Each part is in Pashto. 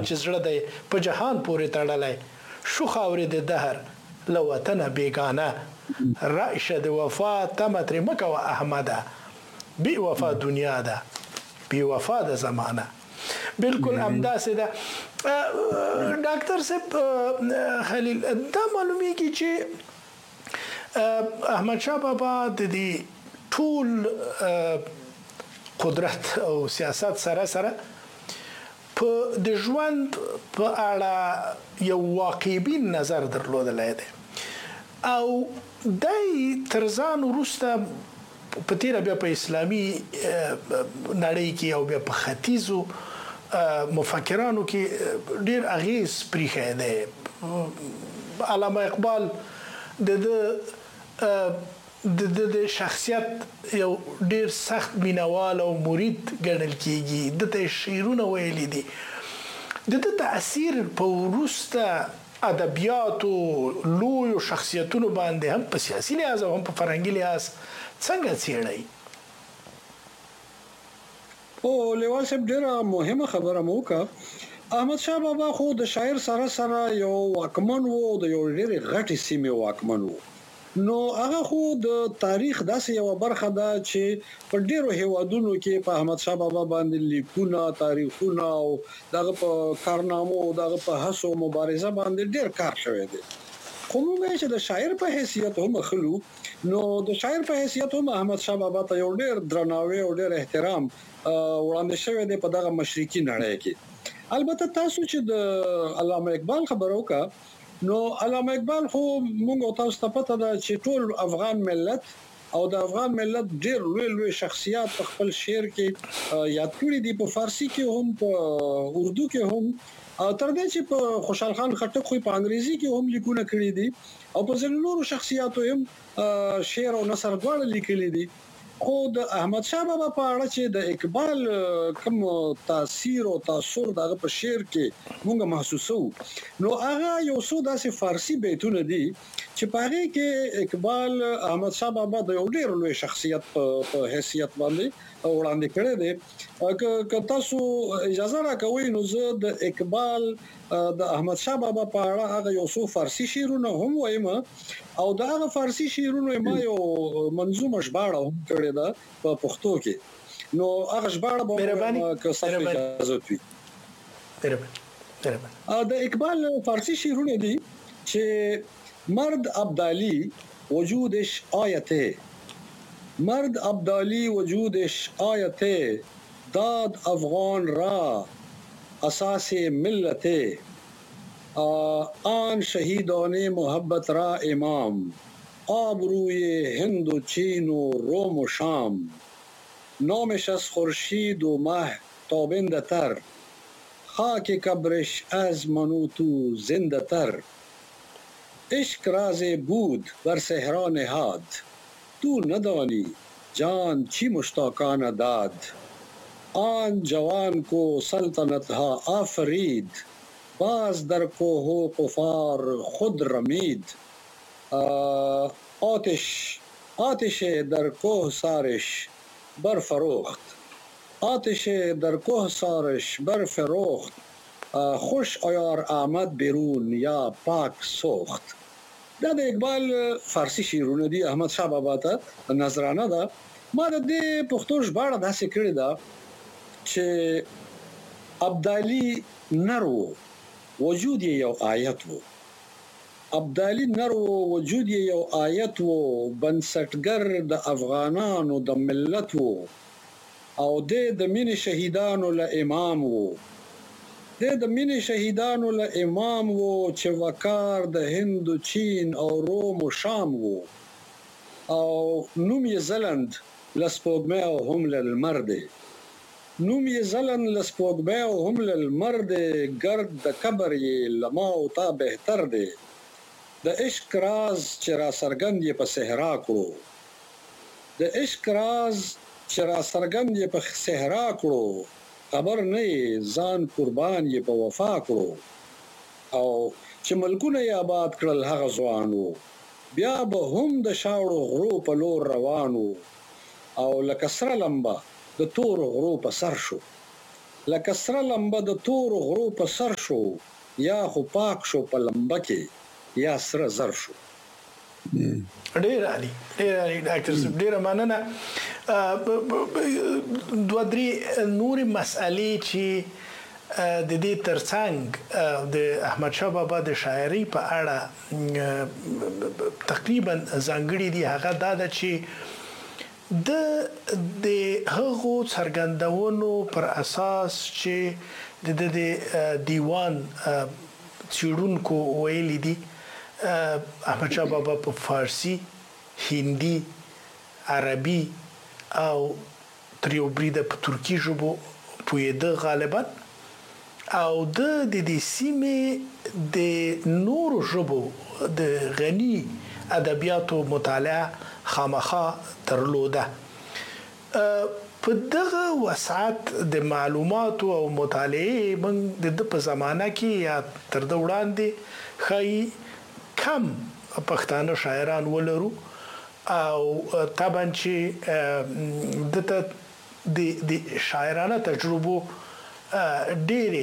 چې زړه دی په جهان پورې تړلی شو خاورې د دهر له وطنه بیګانه راشه د وفا تمه ترې مه کوه احمده بی وفا دنیا ده بی وفا د زمانه. بالکل همداسې ده ډاکټر صاحب خلیل. دا معلومیږي چې احمد شاه بابا د دې ټول قدرت او سیاست سره په د ژوند په اړه یو واقعبین نظر درلودلی دی او دای تر ځان وروسته په تیره بیا په اسلامي نړۍ کې او بیا په ختیځو مفکرانو کې ډیر اغیز پریښی دی. علامه اقبال د شخصیت یو ډیر سخت مینوال او مرید ګڼل کیږي. دته شعرونه ویلي دي. د تاثیر په وروسته ادبیاتو لویو شخصیتونو باندې هم په سیاسي لحاظ او هم په فرهنګي لحاظ څنګه څیړئ؟ او لیوال صاحب ډیره مهمه خبره مو وکړه. احمد شاه بابا خو د شاعر سره یو واکمن وو، د یو ډیره غټي سیمې واکمن وو. نو هغه خو د تاریخ داسې یو برخه ده چې په ډیرو هیوادونو کې په احمد شاه بابا باندې لیکونه، تاریخونه او دغه په کارنامو او دغه په هڅو مبارزه باندې ډیر کار شوی دی. خو موږ چې د شاعر په حیثیت هم خلو، نو د شاعر په حیثیت هم احمد شاه بابا ته یو ډیر درناوی او ډیر احترام وړاندې شوی دی په دغه مشرقي نړۍ کې. البته تاسو چې د علامه اقبال خبرو کا، نو علامه اقبال خو موږ تاسو ته پته ده چې ټول افغان ملت او د افغان ملت ډیر لوی شخصیات په خپل شعر کې یاد کړی دي، په فارسی کې هم په اردو کې هم، تر دې چې په خوشحال خان خټک خو په انګریزي کې هم لیکونه کړی دي او په ځینو نورو شخصیاتو هم شعر او نثر دواړه لیکلي دي. خو د احمد شاه بابا په اړه چې د اقبال کوم تاثیر او تاثر دغه په شعر کې موږ محسوسو، نو هغه یو څو داسې فارسی بیتونه دي چې په هغه کې اقبال احمد شاه بابا د یو ډیر لوی شخصیت په حیثیت باندې وړاندې کړی دی. که تاسو اجازه راکوئ نو زه د اقبال د احمد شاه بابا په اړه هغه یو څو فارسی شعرونه هم وایم او دا هغه فارسی شعرونه ما یو منظومه ژباړه هم کړې ده په پښتو کې. نو هغه ژباړه به که تاسو اجازه وي د اقبال فارسی شعرونه دي چې مرد ابدالی وجودش آیته، مرد ابدالی وجودش آیته، داد افغان را اساس ملت، آن شهیدان محبت را امام، آبروی هند و چین و روم و شام، نامش از خورشید و مه تابنده تر، خاک قبرش از منوتو زنده تر، عشق راز بود بر صحرا نهاد، تو ندانی جان چی مشتاقان داد، آن جوان کو سلطنت ها آفرید، باز در کوه و قفار خود رمید، آتش در کوه سارش برفروخت، آتش در کوه سارش برفروخت، خوش آیار آمد بیرون یا پاک سوخت. دا د اقبال فارسی شعرونه دي، احمد شاه بابا ته نظرانه ده. ما د دې پښتو ژباړه داسې کړې ده چې ابدالي نرو وجود یو آیت وو، ابدالي نرو وجود یو آیت وو، بنسټګر د افغانانو د ملت وو او د مینې شهیدانو له امام وو، د مینې شهیدانو له امام وو چې وقار د هند و چین او روم و شام وو، او نوم یې ځلند لسپوږمۍ او هم للمر دی، نوم یې ځلند لسپوږمۍ او هم للمر دی، ګرد د قبر یې لما او تا بهتر دی، د عشق راز چې را څرګند یې په صحرا کړو، د عشق راز چې را څرګند یې په صحرا کړو، خبر نه یې ځان قربان یې په وفا کړو، او چې ملکونه یې آباد کړل هغه ځوانو، بیا به هم د شاړو غرو په لور روانو، او لکه سره لمبه د تورو غرو په سر شو. لکه سره لمبه د تور غرو په سر شو یا خو پاک شو په لمبه کې یا سره زر شو. ډیر عالی ډاکټر صاحب ډیر مننه. دوه درې نورې مسالې چې د دې ترڅنګ د احمد شاه بابا د شاعرۍ په اړه تقریبا ځانګړي دي هغه دا ده چې د هغو څرګندونو پر اساس چې د دیوان څېړونکو ویلي دي احمد شاه بابا په فارسی، هندي، عربي او تر یو بریده په ترکی ژبو پوهېده غالبا او د دې سیمې د نورو ژبو د غني ادبیاتو مطالعه خامخا درلوده. په دغه وسعت د معلوماتو او مطالعه من د په زمانہ کې یا تر د وړاندې خای کم پښتانه شاعران ولرو او طبعا چې د شاعرانه تجربو ډېرې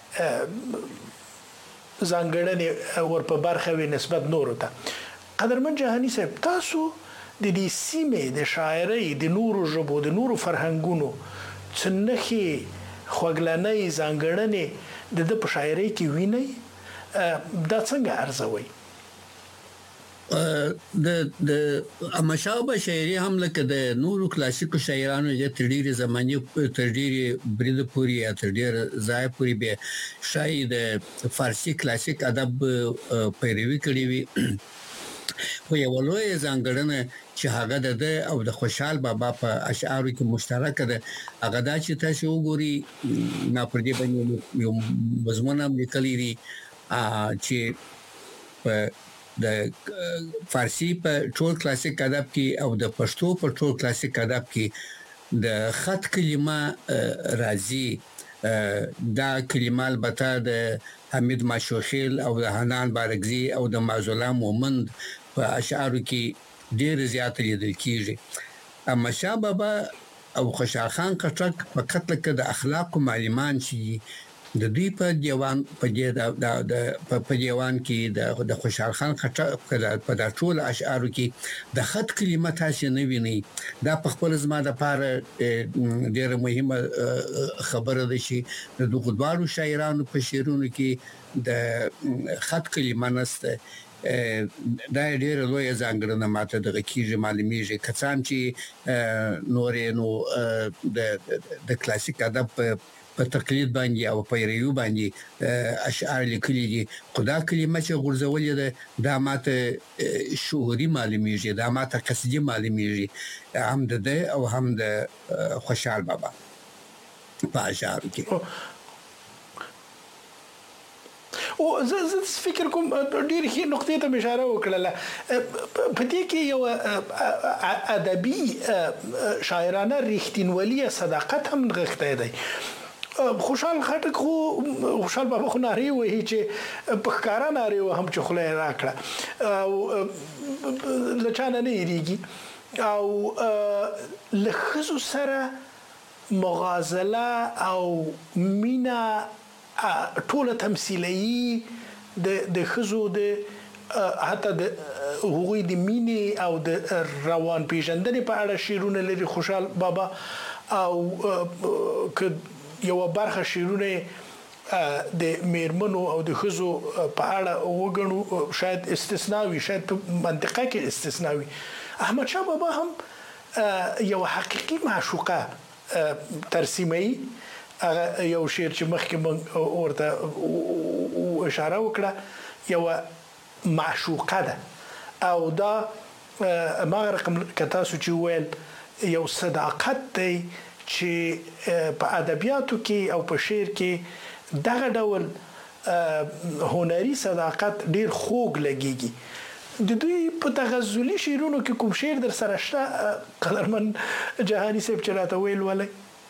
ځانګړنې ورپه برخه وي نسبت نورو ته. قدرمن جهاني صاحب تاسو د دې سیمې د شاعرۍ د نورو ژبو د نورو فرهنګونو څنګه خوګلنۍ ځانګړنې د په شاعرۍ کې ویني دا څنګه ارزوي؟ د امشابه شاعري هم لکه د نورو کلاسیکو شاعرانو د تدریری زماني تدریری برید پوری یا تدریر ځای پوری به شاید فارسی کلاسیک ادب پیروي کړی وي. خو یو لوی ځانګړنه چې هغه د او د خوشحال بابا په اشعارو کې مشترکه ده هغه دا چې تاسو وګوري نا پردي باندې یو مضمون هم لیکلی دی چې په د فارسی په ټول کلاسیک ادب کې او د پښتو په ټول کلاسیک ادب کې د خط کلمه راځي. دا کلمه البته د حمید ماشوخیل او د حنان بارګزی او د معزوله مومند په اشعارو کې ډېر زیات لیدل کیږي. اما شاه بابا او خوشحال خان خټک فقط لکه د اخلاق معلمان شي د دوی په دیوان په دیوان کې د خوشحال خان خټک په د ټول اشعارو کې د خط کلمه تاسو نه ویني. دا په خپل زما د پاره ډېر مهمه خبره ده چې د دوغدوارو شاعرانو په شعرونو کې د خط کلمه نشته. دا ډېر لوی ځانګړنه ماته د کیږي معلومیږي کڅان چې نورې نو د کلاسیک ادب په تقلید باندې او په ریو باندې اشعار لیکلي دي. خدا کلمه چې غورځولې ده دا ماته شعوري معلومیږي، دا ماته قصدي معلومیږي هم د او هم د خوشحال بابا په اشعارو کې. او زه فکر کوم ډېر ښه نقطې ته اشاره وکړه. په دې کې یو ادبي شاعرانه رښتینولي صداقت هم نغښتی دی. خوشحال خټک خو خوشحال بابا خو ناری وایي چې په ښکارا ناری و هم چې خله راکړه او لچانه نه یریږي او لخصو سره مغازله او مینا ټوله تمثیلي د خزو د حتی د هغوی د مینې او د روان پیژندنې په اړه شعرونه لري خوشحال بابا او که یو برخه شعرونه د میرمنو او د خزو په اړه وګڼو شاید استثناوي، شاید په منطقه کې استثناوي. احمد شاه بابا هم یو حقیقي معشوقه ترسیمي یو شعر چې مخکې ورته اشاره وکړه یو معشوقه ده او دا ما رقم کتاسو چې ویل یو صداقت دی چې په ادبیاتو کې او په شعر کې دغه ډول هنري صداقت ډیر خوږ لګيږي. د دوی په تغزلي شعرونو کې کوم شعر در سره شته قدرمن جهاني صاحب چې راته ویل ولې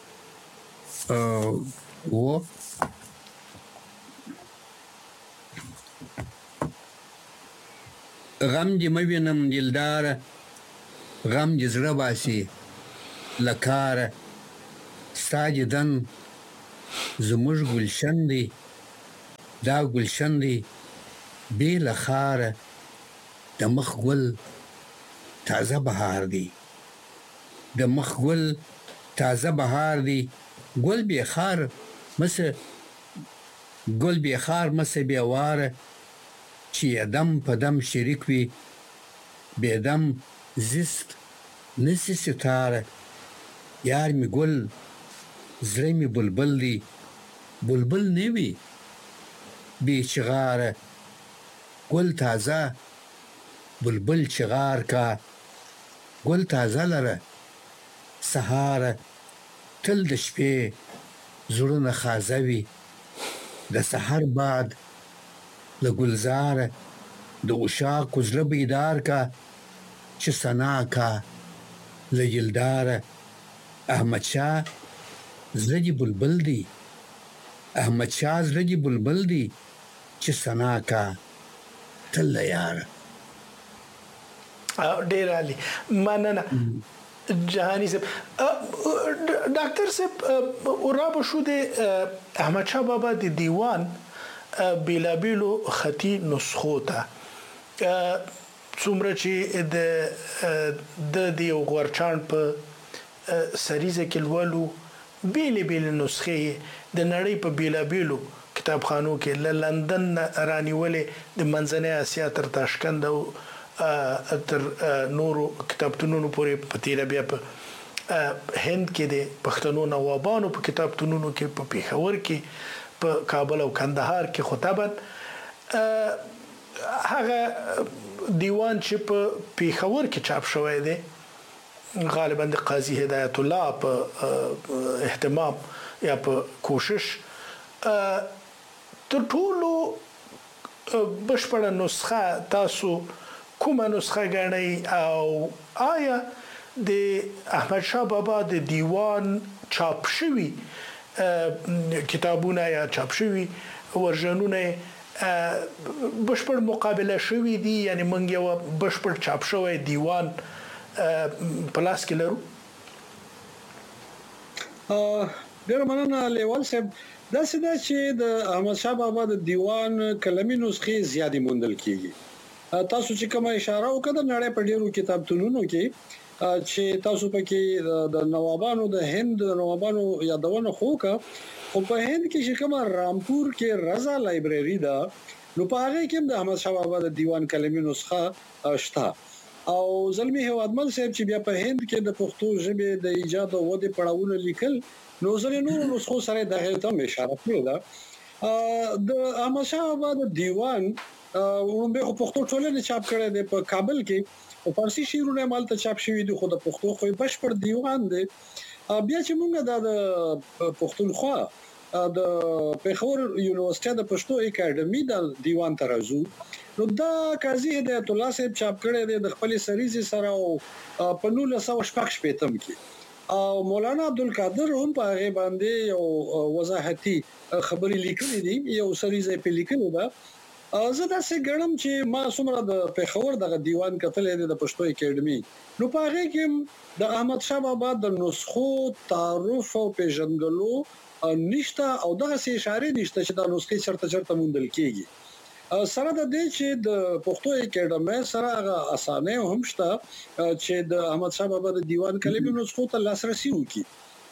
غم دې مې دلدار غم دې زړه باسي لکار ستاج دن زموږ ګلشن دی دا ګلشن دی بې له خاره د مخ ګل تازه بهار دی د مخ ګل تازه بهار دی ګل بې خار مسه بې واره چې دم په دم شریک وي بې دم زیست نسی ستاره یار می ګل زړه می بلبل دی بلبل نیوي بی چغاره ګل تازه بلبل چغار کا ګل تازه لره سهار تل د شپې زړونه خازوي د سحر بعد ل ګلزار د عشاق زړه بیدار کا چې سنا کا ل یلدار احمد شاه زړه بلبل دی احمد شاه زړه بلبل دی چې سنا کا تل یار ډیر علي مننه جهاني صاحب ډاکټر صاحب اورابه شو د احمد شاه بابا د دیوان بیلابیلو خطي نسخو ته څومره چې د غورچان په سریزه کې لولو بیل نسخې د نړۍ په بیلابیلو کتابخانو کې لندن رانیولې د منځنۍ اسیا تر تاشکند او تر نورو کتابتونونو پورې پتیله بیا په هند کې د پښتنو نوابانو په کتابتونونو کې په پیښور کې په کابل او کندهار کې خطبت هغه دیوان چې په پیښور کې چاپ شوی دی غالبا د قاضي هدایت الله په اهتمام یا په کوشش تر ټولو بشپړه نسخه تاسو کومه نسخه غنئ او آیا د احمد شاه بابا د دیوان چاپ شوی کتابونه یا چاپ شوی ورژنونه بشپړ مقابله شوی دي یعنی مونږ یو بشپړ چاپ شوی دیوان پلاس کې لرو ډیر مننه لیوال صاحب دا څه چې د احمد شاه بابا د دیوان کلمي نسخې زیاتې موندل کیږي تاسو چې کومه اشاره وکړه نړۍ په ډیرو کتابتونونو کې چې تاسو پکې د نوابانو د هند نوابانو یادونه خوکه او په هند کې چې کومه رامپور کې رضا لایبرری ده نو په هغه کې د احمد شاه بابا د دیوان کلمي نسخه شته او زلمی هوادمل صاحب چې بیا په هند کې د پښتو ژبې د ایجاد او ودې پړاوونه لیکل نو زره نور نسخو سره دغه ته اشاره کړې ده د احمد شاه بابا د دیوان ورنبه پښتو ټولنې چاپ کړی دی په کابل کې او فارسی شعرونه مالته چاپ شوی دي خو د پښتو خو بشپړ دیوان دی بیا چې موږ د پښتونخوا د پیښور یونیورسيټي د پښتو اکیډمي د دیوان ترازو نو دا قاضي هدایت الله صاحب چاپ کړی دی د خپل سریزي سره او په 1915 کې او مولانا عبدالقادر هم په هغه باندې یو وضاحتي خبري لیکلې دي یو سریزه په لیکلو ده زه دا څه ګڼم چې ما څومره د پیښور دغه دیوان کتلې د پښتو اکیډمي نو په هغه کې د احمد شاه بابا د نسخو تعارف او پیژندلو نشته او دغه څه اشاره نشته چې د نسخې چرته موندل کیږي سره د دې چې د پښتو اکیډمي سره هغه اسانه هم شته چې د احمد شاه بابا د دیوان کلمي نسخو ته لاسرسي وکړي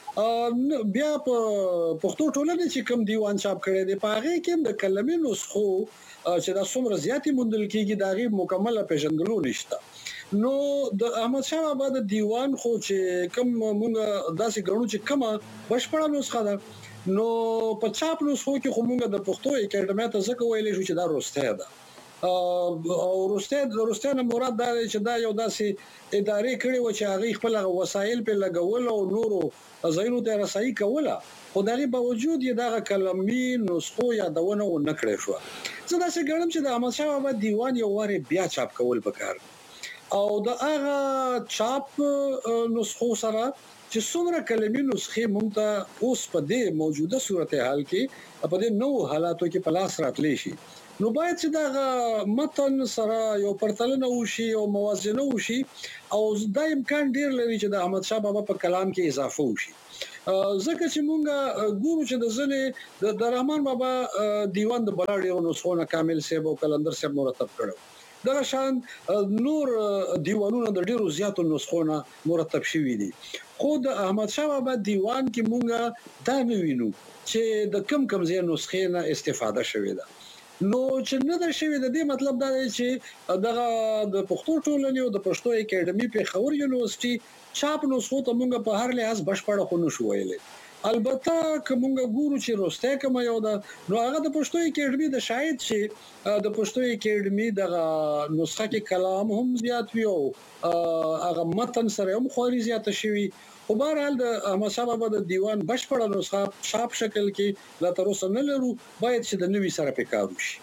بیا په پښتو ټولنې چې کوم دیوان چاپ کړي دی په هغه کې د کلمي نسخو چې د څومره زیاتې موندل کیږي دا غي مکمله پیژندلو نشته نو د احمد شاه بابا د دیوان خو چې کوم مونږ داسې ګڼو چې کومه بشپړه نسخه ده نو په چاپ نسخو کې خو مونږ د پښتو اکیډمي ته ځکه ویلې شو چې دا روسته ده او روسته نه مراد دا چې دا یو داسې ادارې کړي و چې هغه خپل وسایل په لګول او نورو ځایونو ته رسایي کوله خو دغه باوجود یې دغه کلمي نسخو یادونه و نه کړې شو زه دا څه ګڼم چې د احمد شاه بابا دیوان یو واره بیا چاپ کول پکار او د هغه چاپ نسخو سره چې څومره کلمي نسخې مونږ ته اوس په دې موجوده صورتحال کې په دې نو حالاتو کې پلاس راتلی شي نو باید چې دا متن سره یو پرتلنه وشي او موازنه وشي او دا امکان ډیر لري چې د احمد شاه بابا په کلام کې اضافه وشي ځکه چې مونږه ګورو چې د ځنې د رحمان بابا دیوان د بلاړیو نسخونه کامل صاحب او کلندر صاحب مرتب کړو دا شان نور دیوانونه د ډیرو زیاتو نسخونه مرتب شوي دي خو د احمد شاه بابا دیوان کې مونږه دا وینو چې د کم ځای نسخې نه استفاده شوې ده نو چې نه دا شوی د دې مطلب دا دی چې دغه د پښتو ټولنې او د پښتو اکیډمي په خبر یونیورسيټي چاپ نسخو ته مونږ په هر لحاظ بشپړه خو نشو ویلې البته کومه ګورو چې روسته کوم یو ده نو هغه د پښتو اکیډمي د شاید چې د پښتو اکیډمي د نسخه کې کلام هم زیات ویو هغه متن سره هم خوري زیات شوی خو بهرحال د احمد شاه بابا د دیوان بشپړه نسخه شاپ شکل کې لا تر اوسه نه لرو باید چې د نوي سره پکار وشي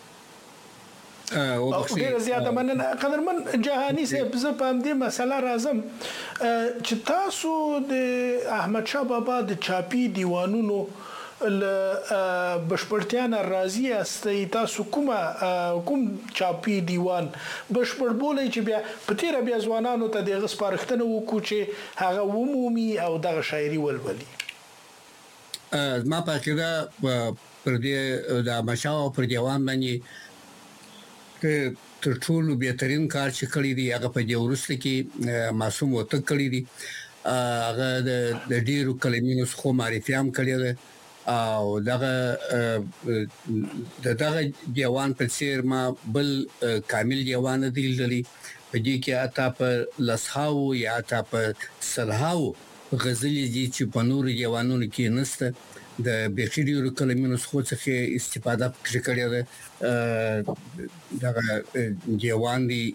ډیر زیاته مننه قدرمن جهاني صاحب زه په دې مسله راځم چې تاسو د احمد شاه بابا د چاپی دیوانونو ل بشپړتیا راضي استي تاسو کوم چاپی دیوان بشپړ بولې چې بیا په تیر بیا ځوانانو ته د غسپارښتنه وکړو چې هغه عمومي او دغه شاعري ولولي ما په کېدا پر دې د مشاو پر دیوان باندې تر ټولو بهترین کار چې کړی دی هغه په دې ورسته کې معصوم وته کړی دی هغه د ډیرو کلمینو څخه معرفي هم کړی دی او دغه دیوان په څیر ما بل کامل دیوان دی لري په دې کې اته په لسهاو یا اته په سلهاو غزلې دي چې په نور دیوانونو کې نشته د بخیرو کلمینو څخه استفاده کړې ده دغه دیوان دی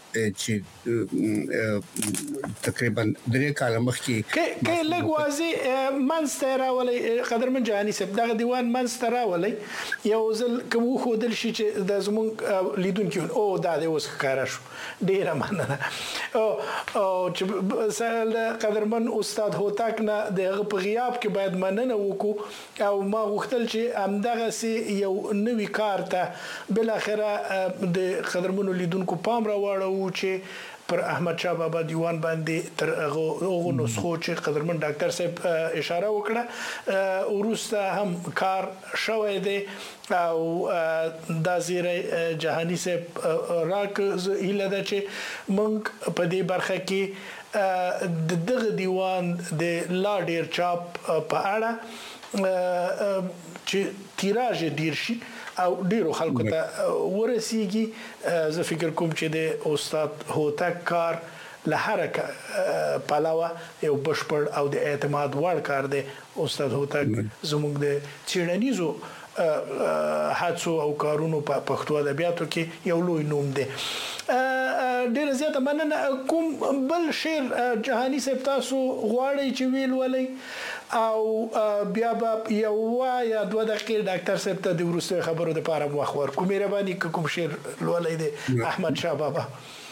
چې تقریبا درې کال مخکې کې لګوازي منستر ولې قدرمن جهاني صاحب دغه دیوان منستر ولې یو ځل کوم خو دل شي چې د زمون لیدونکو او دا د اوس ښکارا شو ډیره مننه او چې قدرمن استاد هوتاک نه د په غیاب کې باید مننه وکړو او ما غوښتل چې همدغه سي یو نوې کار ته بل اخره د قدرمنو لیدونکو پام راوړو چې پر احمد شاه بابا دیوان باندې تر هغه نسخو چې قدرمن ډاکټر صاحب اشاره وکړه ورسته هم کار شوی دی او د زیره جهاني صاحب راک اله د چې مونږ په دې برخه کې دغه دیوان د لا ډیر چاپ په اړه چې تیراژ ډیر شي او ډیرو خلکو ته ورسیږي زه فکر کوم چې د استاد هوتک کار له هر پلاوه یو بشپړ او د اعتماد وړ کار دی استاد هوتک زموږ د چیرنیزو حادثو او کارونو په پښتو ادبیاتو کې یو لوی نوم دی ډیر زیاته مننه کوم بل شعر جهاني صاحب تاسو غواړئ چې ویل ولې او بیا به یو یا 2 دقیقې ډاکټر صاحب ته د ورسته خبرو د پاره مخ ورکو مهرباني کوم شعر ولې دی احمد شاه بابا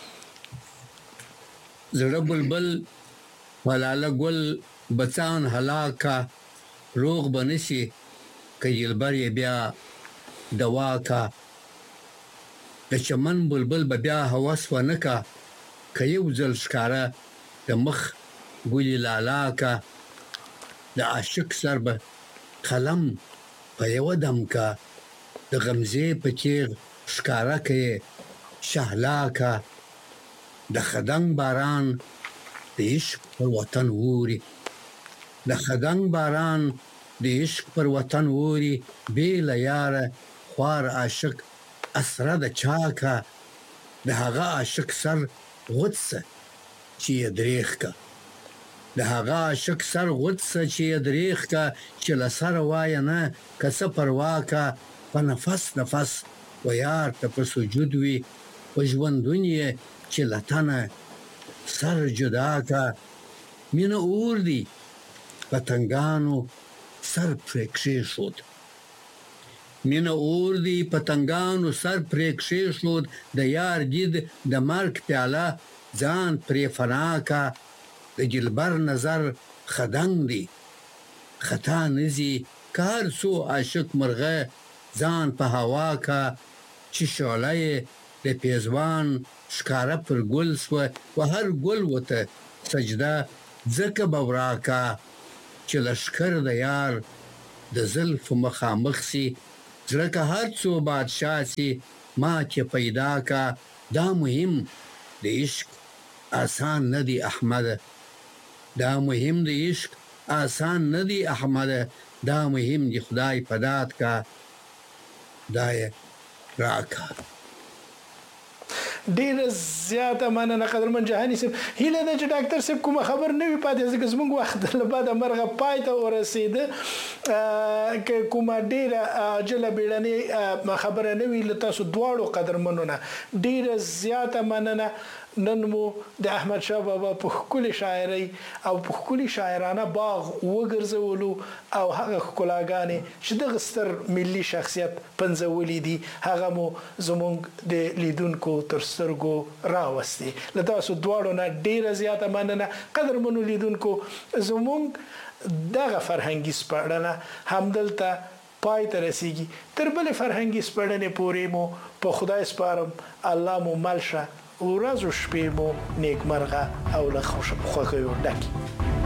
زړه بلبل ولاله ګل بچان هلاکا روغ بنشي کيلبر بیا دوا کا د چمن بلبل بیا هوس ونکا کيو ځل ښکارا د مخ ګولي لالا کا د عاشق سر به قلم په یو دم کا د غمزه په چیر ښکارا کې شهلا کا د خدنګ باران د عشق پر وطن ووري د خدنګ باران د عشق پر وطن ووري بیل یار خوار عاشق اسره د چاکا د هغه عاشق سر غوڅه چې دریخ کا د هغه عاشق سر غوڅه چې دریخ کا چې لسر وای نه کس پروا کا په نفس و یار ته په سجود وی په ژوندونی چې لتنه سر جدا کا مینه اور دی پتنګانو سر پرکشې شود مینه اور دی پتنګانو سر پرکشې شود د یار دید د مرګ پیاله ځان پرې فنا کا د جلبر نظر خدنګ دی خطا نزي کار سو عاشق مرغه ځان په هوا کا چې شعله د پیزوان ښکارا پر ګل سو و هر ګل وته سجده زکه بورا کا چې لشکر د یار د زلف مخامخ سي زړه که هر څو بادشاه سي ما چې پیدا کا دا مهم د عشق آسان نه دی احمد دا مهم د عشق آسان نه دی احمد دا مهم دی خدای پدات کا دای راکا ډیر زیاته مننه قدرمن جهاني صاحب هیله ده چې ډاکټر صاحب کوم خبر نه وي پاتې ځکه زموږ وخت له بعد مرغه پای ته ورسید که کومه ډیره عاجله بیړنۍ خبره نه وي له تاسو دواړو قدرمنونه ډیره زیاته مننه نن مو د احمد شاه بابا په ښکلي شاعرۍ او په ښکلي شاعرانه باغ وګرځولو او هغه ښکلاګانې چې دغه ستر ملي شخصیت پنځولي دي هغه مو زموږ د لیدونکو تر سترګو راوستي له تاسو دواړو نه ډیره زیاته مننه قدرمنو لیدونکو زموږ دغه فرهنګي سپړنه همدلته پای ته رسیږي تر بلې فرهنګي سپړنې پورې مو په خدای سپارم الله مو مل شه ورځ او شپې مو نیکمرغه او له خوښیو ډکې